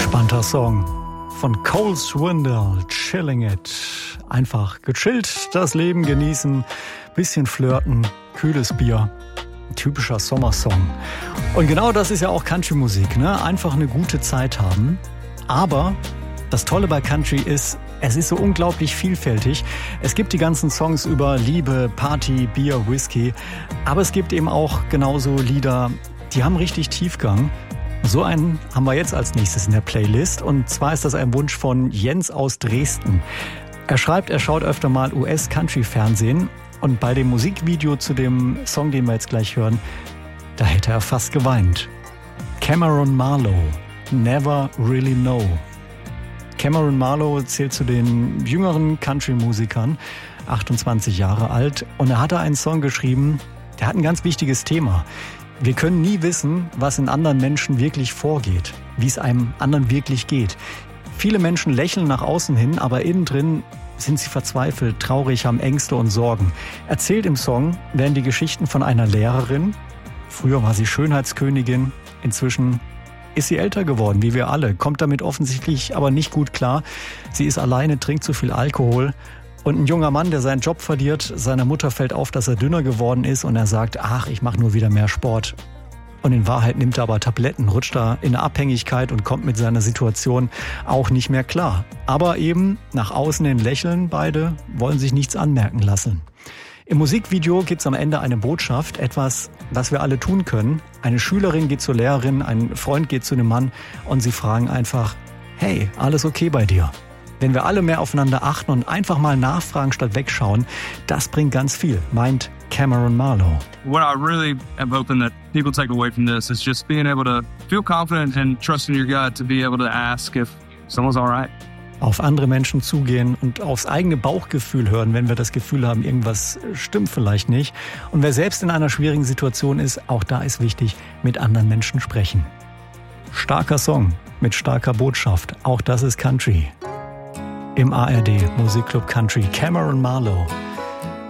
Entspannter Song von Cole Swindell, Chilling It. Einfach gechillt, das Leben genießen, bisschen flirten, kühles Bier. Ein typischer Sommersong. Und genau das ist ja auch Country-Musik, ne? Einfach eine gute Zeit haben. Aber das Tolle bei Country ist, es ist so unglaublich vielfältig. Es gibt die ganzen Songs über Liebe, Party, Bier, Whisky. Aber es gibt eben auch genauso Lieder, die haben richtig Tiefgang. So einen haben wir jetzt als nächstes in der Playlist. Und zwar ist das ein Wunsch von Jens aus Dresden. Er schreibt, er schaut öfter mal US-Country-Fernsehen. Und bei dem Musikvideo zu dem Song, den wir jetzt gleich hören, da hätte er fast geweint. Cameron Marlowe, Never Really Know. Cameron Marlowe zählt zu den jüngeren Country-Musikern, 28 Jahre alt. Und er hatte einen Song geschrieben, der hat ein ganz wichtiges Thema. Wir können nie wissen, was in anderen Menschen wirklich vorgeht, wie es einem anderen wirklich geht. Viele Menschen lächeln nach außen hin, aber innen drin sind sie verzweifelt, traurig, haben Ängste und Sorgen. Erzählt im Song werden die Geschichten von einer Lehrerin. Früher war sie Schönheitskönigin, inzwischen ist sie älter geworden, wie wir alle, kommt damit offensichtlich aber nicht gut klar. Sie ist alleine, trinkt zu viel Alkohol. Und ein junger Mann, der seinen Job verliert, seiner Mutter fällt auf, dass er dünner geworden ist und er sagt, ach, ich mache nur wieder mehr Sport. Und in Wahrheit nimmt er aber Tabletten, rutscht da in eine Abhängigkeit und kommt mit seiner Situation auch nicht mehr klar. Aber eben nach außen hin lächeln, beide wollen sich nichts anmerken lassen. Im Musikvideo gibt's am Ende eine Botschaft, etwas, was wir alle tun können. Eine Schülerin geht zur Lehrerin, ein Freund geht zu einem Mann und sie fragen einfach, hey, alles okay bei dir? Wenn wir alle mehr aufeinander achten und einfach mal nachfragen statt wegschauen, das bringt ganz viel, meint Cameron Marlowe. What I really am hoping that people take away from this is just being able to feel confident and trusting your gut to be able to ask if someone's all right. Auf andere Menschen zugehen und aufs eigene Bauchgefühl hören, wenn wir das Gefühl haben, irgendwas stimmt vielleicht nicht. Und wer selbst in einer schwierigen Situation ist, auch da ist wichtig, mit anderen Menschen sprechen. Starker Song mit starker Botschaft, auch das ist Country. Im ARD Musikclub Country, Cameron Marlowe.